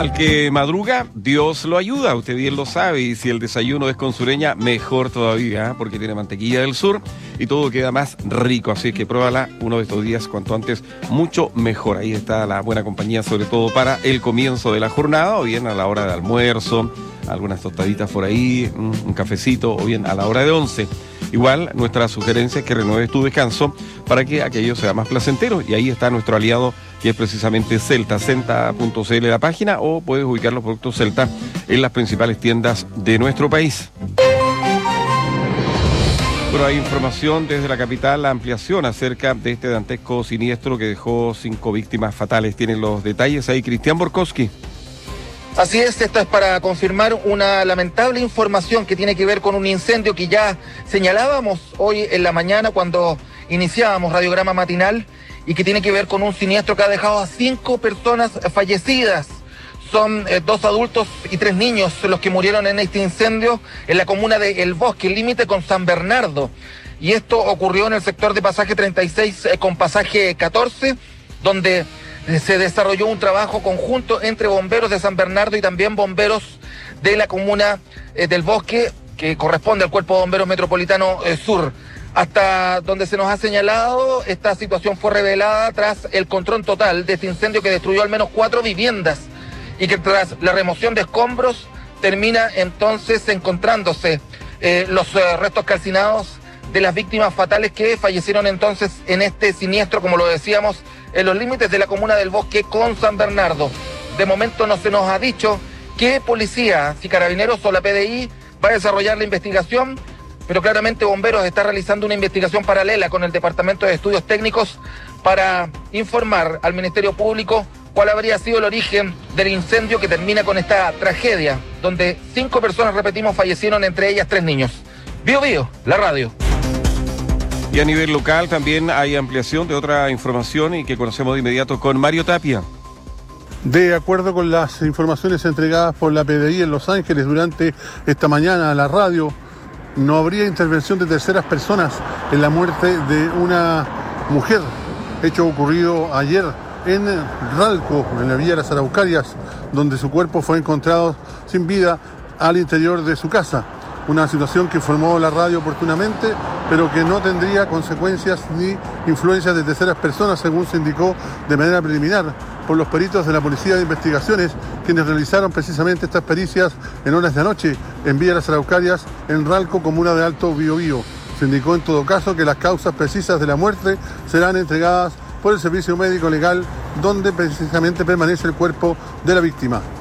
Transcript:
Al que madruga, Dios lo ayuda, usted bien lo sabe, y si el desayuno es con sureña, mejor todavía, porque tiene mantequilla del sur y todo queda más rico, así que pruébala uno de estos días, cuanto antes, mucho mejor. Ahí está la buena compañía, sobre todo para el comienzo de la jornada, o bien a la hora de almuerzo, algunas tostaditas por ahí, un cafecito, o bien a la hora de 11. Igual, nuestra sugerencia es que renueves tu descanso para que aquello sea más placentero, y ahí está nuestro aliado, que es precisamente Celta, celta.cl la página, o puedes ubicar los productos Celta en las principales tiendas de nuestro país. Bueno, hay información desde la capital, la ampliación acerca de este dantesco siniestro que dejó 5 víctimas fatales. Tienen los detalles ahí Cristian Borkowski. Así es, esto es para confirmar una lamentable información que tiene que ver con un incendio que ya señalábamos hoy en la mañana cuando iniciábamos Radiograma Matinal, y que tiene que ver con un siniestro que ha dejado a 5 personas fallecidas. Son 2 adultos y 3 niños los que murieron en este incendio en la comuna de El Bosque, límite con San Bernardo. Y esto ocurrió en el sector de pasaje 36 con pasaje 14, donde se desarrolló un trabajo conjunto entre bomberos de San Bernardo y también bomberos de la comuna del Bosque, que corresponde al Cuerpo de Bomberos Metropolitano Sur. Hasta donde se nos ha señalado, esta situación fue revelada tras el control total de este incendio que destruyó al menos 4 viviendas y que tras la remoción de escombros termina entonces encontrándose los restos calcinados de las víctimas fatales que fallecieron entonces en este siniestro, como lo decíamos, en los límites de la comuna del Bosque con San Bernardo. De momento no se nos ha dicho qué policía, si Carabineros o la PDI, va a desarrollar la investigación, pero claramente Bomberos está realizando una investigación paralela con el Departamento de Estudios Técnicos para informar al Ministerio Público cuál habría sido el origen del incendio que termina con esta tragedia, donde 5 personas, repetimos, fallecieron, entre ellas 3 niños. Bio Bio, la radio. Y a nivel local también hay ampliación de otra información y que conocemos de inmediato con Mario Tapia. De acuerdo con las informaciones entregadas por la PDI en Los Ángeles durante esta mañana a la radio, no habría intervención de terceras personas en la muerte de una mujer, hecho ocurrido ayer en Ralco, en la Villa de las Araucarias, donde su cuerpo fue encontrado sin vida al interior de su casa. Una situación que informó la radio oportunamente, pero que no tendría consecuencias ni influencias de terceras personas, según se indicó de manera preliminar por los peritos de la Policía de Investigaciones, quienes realizaron precisamente estas pericias en horas de anoche en Villa de las Araucarias, en Ralco, comuna de Alto Biobío. Se indicó en todo caso que las causas precisas de la muerte serán entregadas por el Servicio Médico Legal, donde precisamente permanece el cuerpo de la víctima.